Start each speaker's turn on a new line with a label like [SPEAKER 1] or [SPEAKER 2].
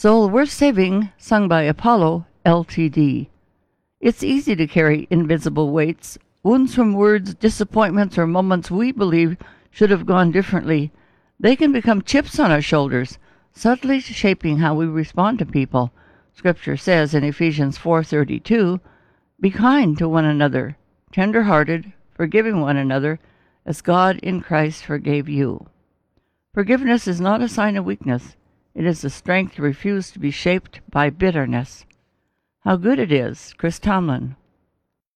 [SPEAKER 1] Soul Worth Saving, sung by Apollo Ltd. It's easy to carry invisible weights, wounds from words, disappointments, or moments we believe should have gone differently. They can become chips on our shoulders, subtly shaping how we respond to people. Scripture says in Ephesians 4:32, "Be kind to one another, tender-hearted, forgiving one another, as God in Christ forgave you." Forgiveness is not a sign of weakness. It is the strength to refuse to be shaped by bitterness. How good it is, Chris Tomlin.